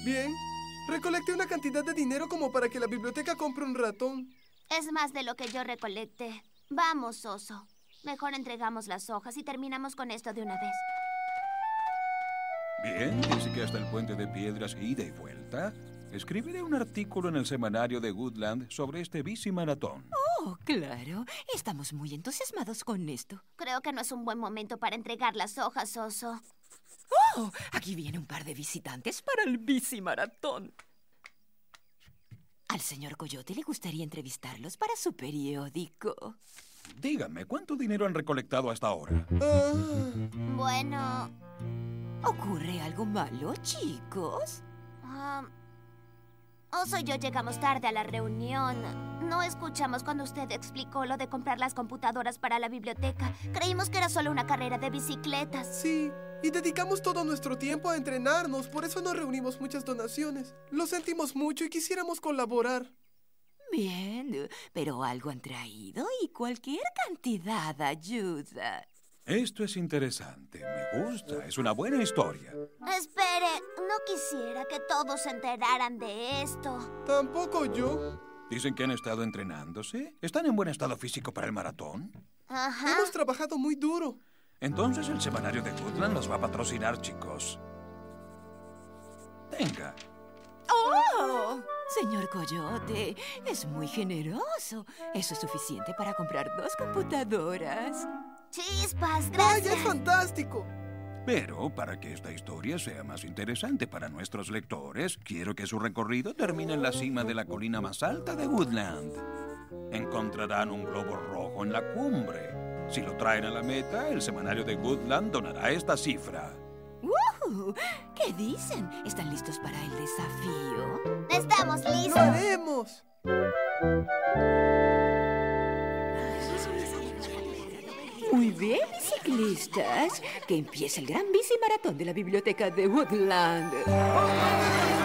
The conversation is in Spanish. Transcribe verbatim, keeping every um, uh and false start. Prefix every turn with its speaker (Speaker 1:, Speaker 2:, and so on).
Speaker 1: Bien. Recolecté una cantidad de dinero como para que la biblioteca compre un ratón.
Speaker 2: Es más de lo que yo recolecté. Vamos, Oso. Mejor entregamos las hojas y terminamos con esto de una vez.
Speaker 3: Bien, dice que hasta el puente de piedras ida y vuelta. Escribiré un artículo en el semanario de Woodland sobre este bici maratón.
Speaker 4: Oh, claro. Estamos muy entusiasmados con esto.
Speaker 2: Creo que no es un buen momento para entregar las hojas, Oso.
Speaker 4: Oh, aquí viene un par de visitantes para el bici maratón. Al señor Coyote le gustaría entrevistarlos para su periódico.
Speaker 3: Díganme, ¿cuánto dinero han recolectado hasta ahora?
Speaker 1: Ah,
Speaker 2: Bueno...
Speaker 4: ¿Ocurre algo malo, chicos?
Speaker 2: ah, Oso y yo llegamos tarde a la reunión. No escuchamos cuando usted explicó lo de comprar las computadoras para la biblioteca. Creímos que era solo una carrera de bicicletas.
Speaker 1: sí. Y dedicamos todo nuestro tiempo a entrenarnos. Por eso no reunimos muchas donaciones. Lo sentimos mucho y quisiéramos colaborar.
Speaker 4: Bien, pero algo han traído y cualquier cantidad ayuda.
Speaker 3: Esto es interesante. Me gusta. Es una buena historia.
Speaker 2: Espere, no quisiera que todos se enteraran de esto.
Speaker 1: Tampoco yo.
Speaker 3: Dicen que han estado entrenándose. ¿Están en buen estado físico para el maratón?
Speaker 2: Ajá.
Speaker 1: Hemos trabajado muy duro.
Speaker 3: Entonces el semanario de Woodland los va a patrocinar, chicos. Venga.
Speaker 4: ¡Oh! Señor Coyote, es muy generoso. Eso es suficiente para comprar dos computadoras.
Speaker 2: Chispas,
Speaker 1: ¡Vaya,
Speaker 2: gracias.
Speaker 1: es fantástico!
Speaker 3: Pero para que esta historia sea más interesante para nuestros lectores, quiero que su recorrido termine en la cima de la colina más alta de Woodland. Encontrarán un globo rojo en la cumbre. Si lo traen a la meta, el semanario de Woodland donará esta cifra.
Speaker 4: ¡Uh! ¿Qué dicen? ¿Están listos para el desafío?
Speaker 2: Estamos
Speaker 1: ¡Lo
Speaker 2: listos.
Speaker 1: haremos!
Speaker 4: Muy bien, biciclistas. Que empiece el gran bici maratón de la biblioteca de Woodland.